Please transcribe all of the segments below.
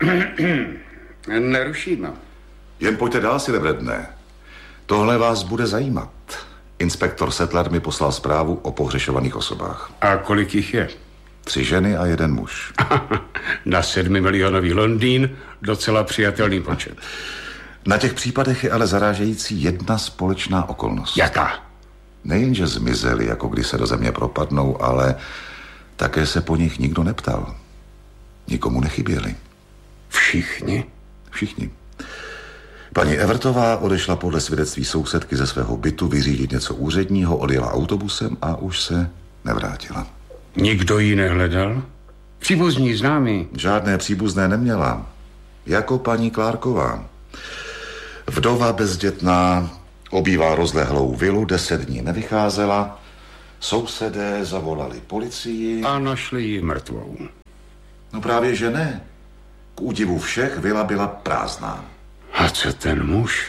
Nerušíme. Jen pojďte dál, Silvredné. Tohle vás bude zajímat. Inspektor Settler mi poslal zprávu o pohřešovaných osobách. A kolik jich je? 3 ženy a 1 muž. Na 7milionový Londýn docela přijatelný počet. Na těch případech je ale zarážející jedna společná okolnost. Jaká? Nejenže zmizeli, jako když se do země propadnou, ale také se po nich nikdo neptal. Nikomu nechyběli. Všichni? Všichni. Paní Evertová odešla podle svědectví sousedky ze svého bytu vyřídit něco úředního, odjela autobusem a už se nevrátila. Nikdo ji nehledal? Příbuzní, známý? Žádné příbuzné neměla. Jako paní Klárková. Vdova bezdětná, obývá rozlehlou vilu, 10 dní nevycházela. Sousedé zavolali policii. A našli ji mrtvou. No právě že ne. K údivu všech vila byla prázdná. A co ten muž?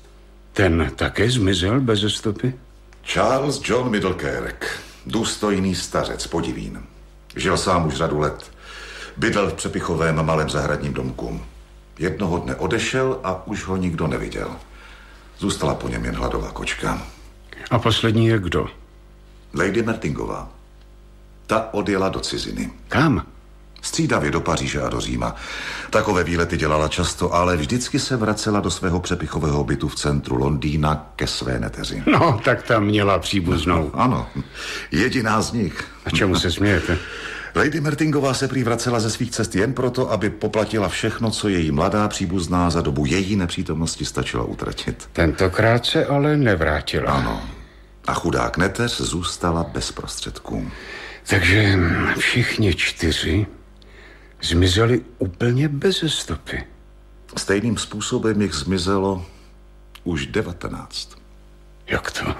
Ten také zmizel beze stopy? Charles John Middlekerk, důstojný stařec, podivín. Žil sám už řadu let. Bydlel v přepichovém malém zahradním domku. Jednoho dne odešel a už ho nikdo neviděl. Zůstala po něm jen hladová kočka. A poslední je kdo? Lady Mertingová. Ta odjela do ciziny. Kam? Střídavě do Paříže a do Říma. Takové výlety dělala často, ale vždycky se vracela do svého přepichového bytu v centru Londýna ke své neteři. No, tak tam měla příbuznou. Ano, jediná z nich. A čemu se smějete? Lady Mertingová se prý vracela ze svých cest jen proto, aby poplatila všechno, co její mladá příbuzná za dobu její nepřítomnosti stačila utratit. Tentokrát se ale nevrátila. Ano. A chudák neteř zůstala bez prostředků. Takže všichni 4 zmizeli úplně beze stopy. Stejným způsobem jich zmizelo už 19. Jak to?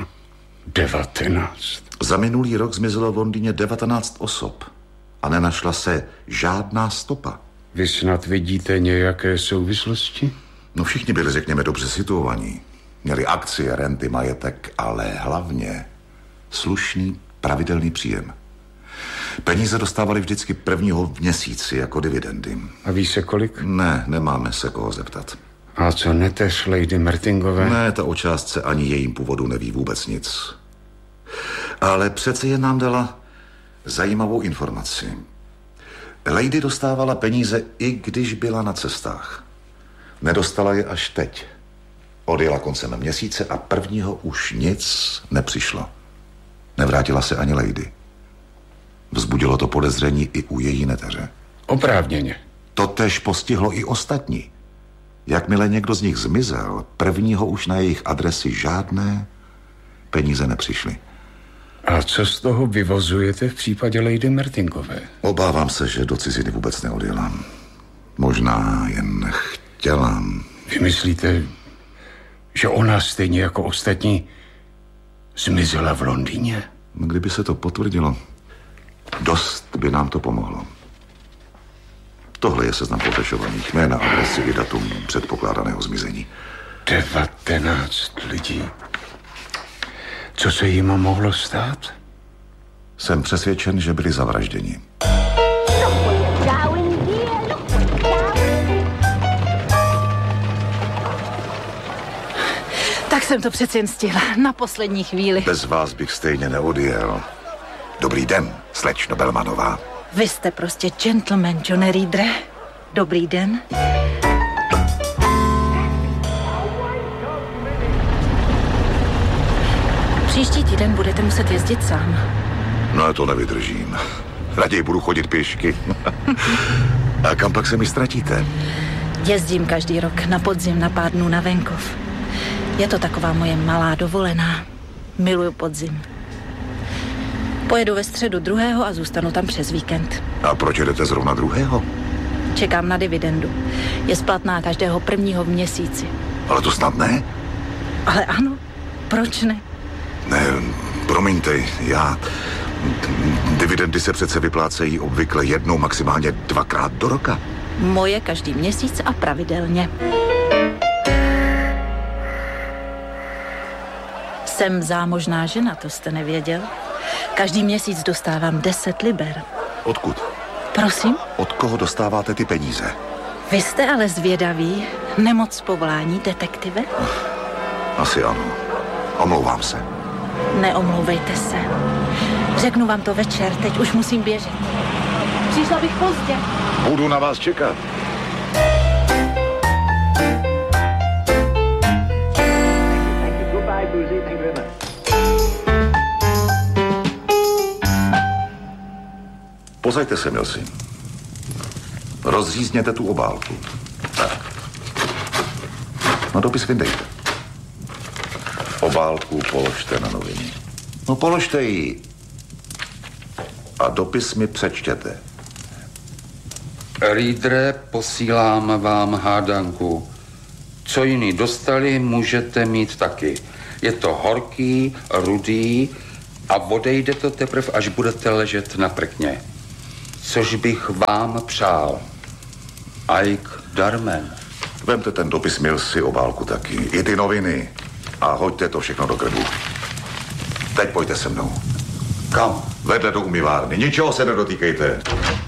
19? Za minulý rok zmizelo v Londýně 19 osob a nenašla se žádná stopa. Vy snad vidíte nějaké souvislosti? No všichni byli, řekněme, dobře situovaní. Měli akcie, renty, majetek, ale hlavně slušný, pravidelný příjem. Peníze dostávali vždycky prvního v měsíci jako dividendy. A ví se kolik? Ne, nemáme se koho zeptat. A co neteř Lady Mertingové? Ne, ta o částce ani jejím původu neví vůbec nic. Ale přece jen nám dala zajímavou informaci. Lady dostávala peníze, i když byla na cestách. Nedostala je až teď. Odjela koncem měsíce a prvního už nic nepřišlo. Nevrátila se ani Lady. Vzbudilo to podezření i u její neteře. Oprávněně. Totéž postihlo i ostatní. Jakmile někdo z nich zmizel, prvního už na jejich adresy žádné peníze nepřišly. A co z toho vyvozujete v případě Lady Mertingové? Obávám se, že do ciziny vůbec neodjela. Možná jen chtěla. Vy myslíte, že ona stejně jako ostatní zmizela v Londýně? Kdyby se to potvrdilo, dost by nám to pomohlo. Tohle je seznam pohřešovaných, jména, adresy i datum předpokládaného zmizení. 19 lidí. Co se jim mohlo stát? Jsem přesvědčen, že byli zavražděni. Tak jsem to přece jen stihla, na poslední chvíli. Bez vás bych stejně neodjel. Dobrý den, slečno Belmanová. Vy jste prostě gentleman, Johnny Reedre. Dobrý den. Příští týden budete muset jezdit sám. No já to nevydržím. Raději budu chodit pěšky. A kam pak se mi ztratíte? Jezdím každý rok na podzim na pár dnů na venkov. Je to taková moje malá dovolená. Miluju podzim. Pojedu ve středu 2. a zůstanu tam přes víkend. A proč jedete zrovna 2.? Čekám na dividendu. Je splatná každého 1. v měsíci. Ale to snad ne? Ale ano, proč ne? Ne, promiňte, dividendy se přece vyplácejí obvykle 1, maximálně 2krát do roka. Moje každý měsíc a pravidelně. Jsem zámožná žena, to jste nevěděl? Každý měsíc dostávám 10 liber. Odkud? Prosím? Od koho dostáváte ty peníze? Vy jste ale zvědaví. Nemoc povolání, detektive? Asi ano. Omlouvám se. Neomlouvejte se. Řeknu vám to večer, teď už musím běžet. Přišla bych pozdě. Budu na vás čekat. Posaďte se, Milsi. Rozřízněte tu obálku. Tak. No dopis vyndejte. Obálku položte na noviny. No položte ji. A dopis mi přečtěte. Readere, posílám vám hádanku. Co jiný dostali, můžete mít taky. Je to horký, rudý a odejde to teprve, až budete ležet na prkně. Což bych vám přál. Ike Darman. Vemte ten dopis, Milsi, obálku taky. I ty noviny. A hoďte to všechno do krbu. Teď pojďte se mnou. Kam? Vedle do umyvárny. Ničeho se nedotýkejte.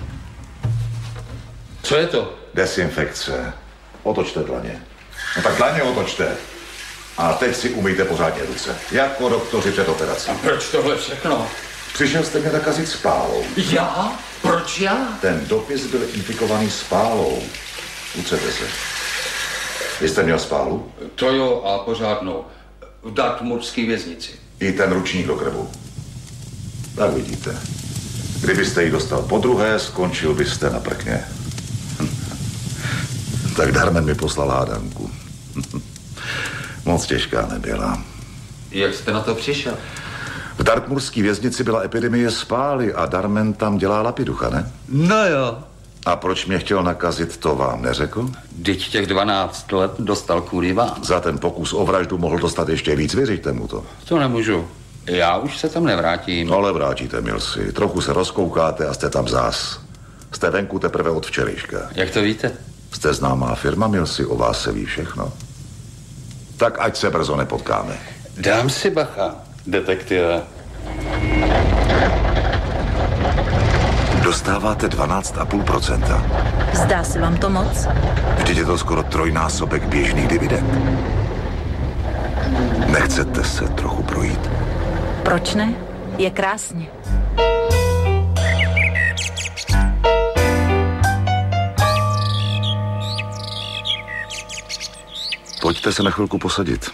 Co je to? Dezinfekce. Otočte dlaně. No tak dlaně otočte. A teď si umyjte pořádně ruce. Jako doktoři před operací. A proč tohle všechno? Přišel jste mě nakazit spálou. Já? Proč já? Ten dopis byl infikovaný spálou. Utřete se. Vy jste měl spálu? To jo, a pořádnou. V Dartmoorské věznici. I ten ručník do krbu. Tak vidíte. Kdybyste ji dostal podruhé, skončil byste na prkně. Tak Darman mi poslal hádanku. Moc těžká nebyla. Jak jste na to přišel? V Dartmoorské věznici byla epidemie spály a Darman tam dělá lapiducha, ne? No jo. A proč mě chtěl nakazit, to vám neřekl? Vždyť těch 12 let dostal kvůli vám. Za ten pokus o vraždu mohl dostat ještě víc, věříte mu to? To nemůžu. Já už se tam nevrátím. No ale vrátíte, Milsi. Trochu se rozkoukáte a jste tam zás. Jste venku teprve od včerejška. Jak to víte? Jste známá firma, Milsi, o vás se ví všechno. Tak ať se brzo nepotkáme. Dám si bacha, detektive. Dostáváte 12,5%. Zdá se vám to moc? Vždyť je to skoro trojnásobek běžných dividend. Nechcete se trochu projít? Proč ne? Je krásně. Pojďte se na chvilku posadit.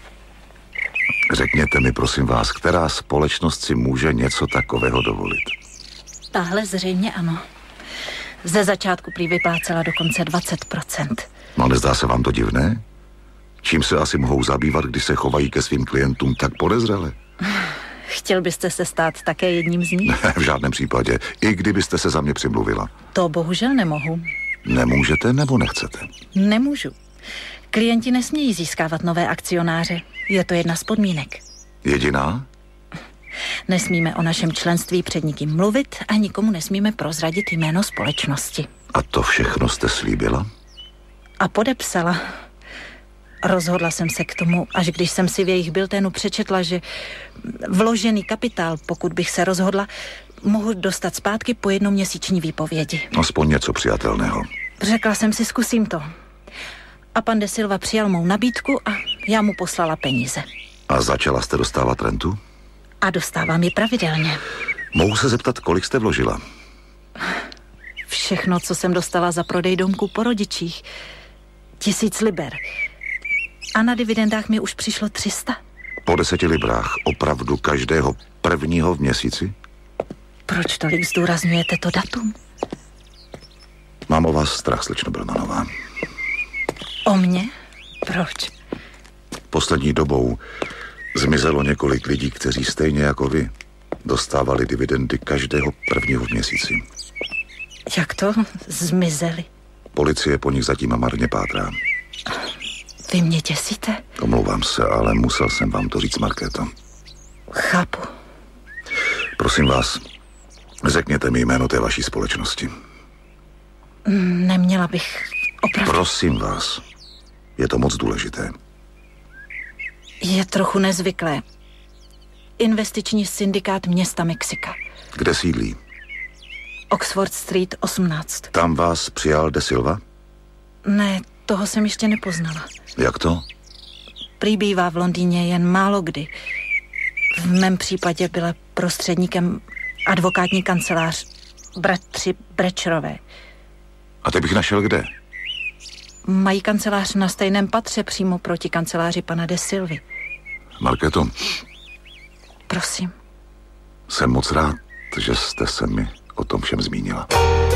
Řekněte mi, prosím vás, která společnost si může něco takového dovolit? Tahle zřejmě ano. Ze začátku prý vyplácela dokonce 20%. No, nezdá se vám to divné? Čím se asi mohou zabývat, když se chovají ke svým klientům tak podezřele? Chtěl byste se stát také jedním z nich? Ne, v žádném případě. I kdybyste se za mě přimluvila. To bohužel nemohu. Nemůžete nebo nechcete? Nemůžu. Klienti nesmějí získávat nové akcionáře. Je to jedna z podmínek. Jediná? Nesmíme o našem členství před nikým mluvit a nikomu nesmíme prozradit jméno společnosti. A to všechno jste slíbila? A podepsala. Rozhodla jsem se k tomu, až když jsem si v jejich biltenu přečetla, že vložený kapitál, pokud bych se rozhodla, mohu dostat zpátky po jednoměsíční výpovědi. Aspoň něco přijatelného. Řekla jsem si, zkusím to. A pan de Silva přijal mou nabídku a já mu poslala peníze. A začala jste dostávat rentu? A dostávám ji pravidelně. Mohu se zeptat, kolik jste vložila? Všechno, co jsem dostala za prodej domku po rodičích. 1000 liber. A na dividendách mi už přišlo 300. Po 10 librách opravdu každého prvního v měsíci? Proč tolik zdůrazňujete to datum? Mám o vás strach, slečno Billmanová. O mě? Proč? Poslední dobou zmizelo několik lidí, kteří stejně jako vy dostávali dividendy každého prvního v měsíci. Jak to zmizeli? Policie po nich zatím marně pátrá. Vy mě děsíte? Omlouvám se, ale musel jsem vám to říct, Markéto. Chápu. Prosím vás, řekněte mi jméno té vaší společnosti. Neměla bych opravdu... Prosím vás, je to moc důležité. Je trochu nezvyklé. Investiční syndikát města Mexika. Kde sídlí? Oxford Street 18. Tam vás přijal de Silva? Ne, toho jsem ještě nepoznala. Jak to? Prý bývá v Londýně jen málo kdy. V mém případě byla prostředníkem advokátní kancelář bratři Brečerové. A ty bych našel kde? Mají kancelář na stejném patře přímo proti kanceláři pana de Silvy. Markéto, Prosím. jsem moc rád, že jste se mi o tom všem zmínila.